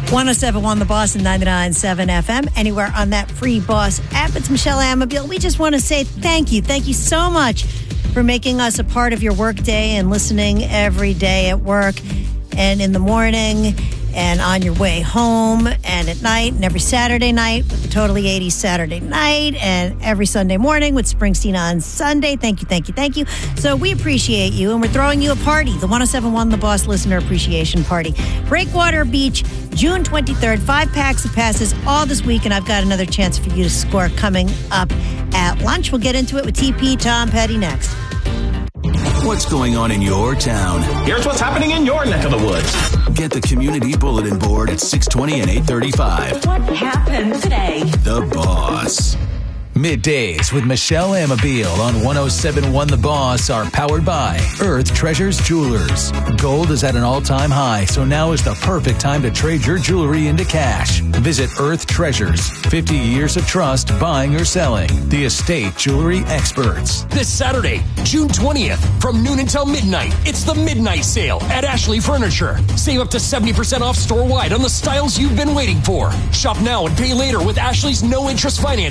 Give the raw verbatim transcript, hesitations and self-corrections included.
one oh seven point one The Boss and ninety-nine point seven F M. Anywhere on that free Boss app. It's Michelle Amabile. We just want to say thank you. Thank you so much for making us a part of your workday and listening every day at work and in the morning and on your way home and at night and every Saturday night with the Totally eighties Saturday night and every Sunday morning with Springsteen on Sunday. Thank you, thank you, thank you. So we appreciate you, and we're throwing you a party, the one oh seven point one The Boss Listener Appreciation Party. Breakwater Beach, June twenty-third, five packs of passes all this week, and I've got another chance for you to score coming up at lunch. We'll get into it with T P Tom Petty next. What's going on in your town? Here's what's happening in your neck of the woods. Get the community bulletin board at six twenty and eight thirty-five. What happened today? The Boss. Middays with Michelle Amabile on one oh seven point one The Boss are powered by Earth Treasures Jewelers. Gold is at an all-time high, so now is the perfect time to trade your jewelry into cash. Visit Earth Treasures. fifty years of trust buying or selling. The estate jewelry experts. This Saturday, June twentieth, from noon until midnight, it's the Midnight Sale at Ashley Furniture. Save up to seventy percent off store-wide on the styles you've been waiting for. Shop now and pay later with Ashley's no-interest financing.